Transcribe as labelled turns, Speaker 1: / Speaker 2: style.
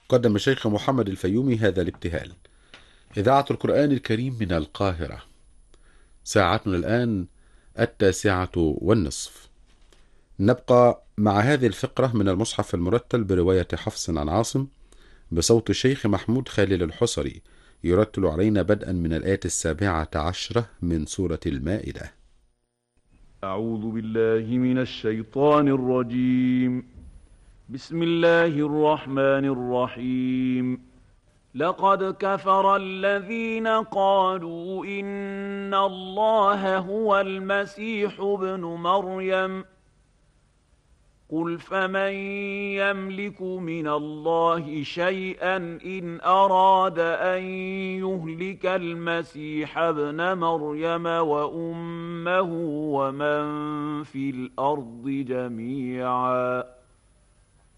Speaker 1: قدم الشيخ محمد الفيومي هذا الابتهال. إذاعة القرآن الكريم من القاهرة. ساعتنا الآن 9:30. نبقى مع هذه الفقرة من المصحف المرتل برواية حفص عن عاصم، بصوت الشيخ محمود خالد الحصري، يرتل علينا بدءا من الآية 17 من سورة المائدة.
Speaker 2: أعوذ بالله من الشيطان الرجيم. بسم الله الرحمن الرحيم. لقد كفر الذين قالوا إن الله هو المسيح ابن مريم. قل فمن يملك من الله شيئا إن أراد أن يهلك المسيح ابن مريم وأمه ومن في الأرض جميعا